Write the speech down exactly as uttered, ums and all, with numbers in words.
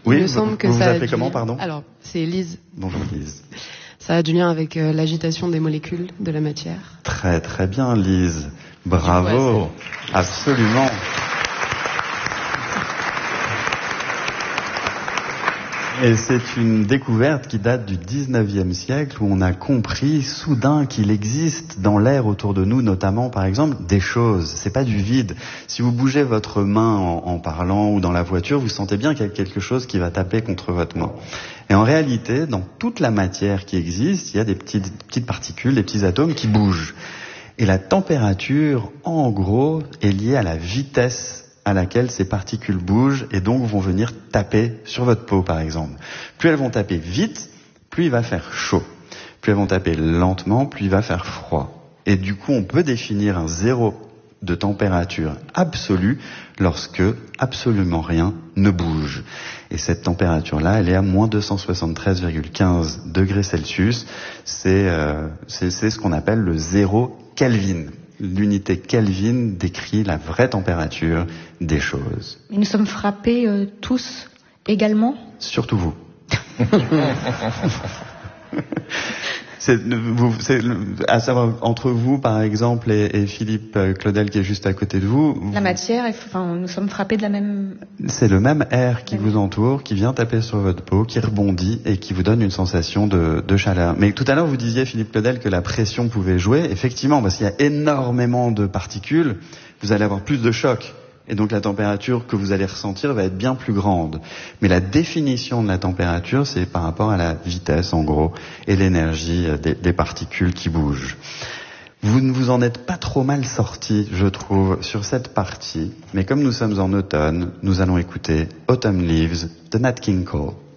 Oui, Il me vous, semble que vous, ça vous a appelez du comment, lien- pardon? Alors, c'est Lise. Bonjour Lise. Ça a du lien avec euh, l'agitation des molécules de la matière. Très très bien Lise. Bravo. Ouais, Absolument. Et c'est une découverte qui date du dix-neuvième siècle où on a compris soudain qu'il existe dans l'air autour de nous, notamment par exemple, des choses. C'est pas du vide. Si vous bougez votre main en, en parlant ou dans la voiture, vous sentez bien qu'il y a quelque chose qui va taper contre votre main. Et en réalité, dans toute la matière qui existe, il y a des petites, petites particules, des petits atomes qui bougent. Et la température, en gros, est liée à la vitesse à laquelle ces particules bougent et donc vont venir taper sur votre peau, par exemple. Plus elles vont taper vite, plus il va faire chaud. Plus elles vont taper lentement, plus il va faire froid. Et du coup, on peut définir un zéro de température absolue lorsque absolument rien ne bouge. Et cette température-là, elle est à moins deux cent soixante-treize virgule quinze degrés Celsius. C'est, euh, c'est, c'est ce qu'on appelle le zéro Kelvin. L'unité Kelvin décrit la vraie température des choses. Et nous sommes frappés euh, tous également? Surtout vous. c'est, vous c'est, à savoir, entre vous, par exemple, et, et Philippe Claudel qui est juste à côté de vous... La matière, est, enfin, nous sommes frappés de la même... C'est le même air qui Oui. vous entoure, qui vient taper sur votre peau, qui rebondit et qui vous donne une sensation de, de chaleur. Mais tout à l'heure, vous disiez, Philippe Claudel, que la pression pouvait jouer. Effectivement, parce qu'il y a énormément de particules, vous allez avoir plus de choc. Et donc la température que vous allez ressentir va être bien plus grande. Mais la définition de la température, c'est par rapport à la vitesse, en gros, et l'énergie des, des particules qui bougent. Vous ne vous en êtes pas trop mal sortis, je trouve, sur cette partie. Mais comme nous sommes en automne, nous allons écouter Autumn Leaves de Nat King Cole.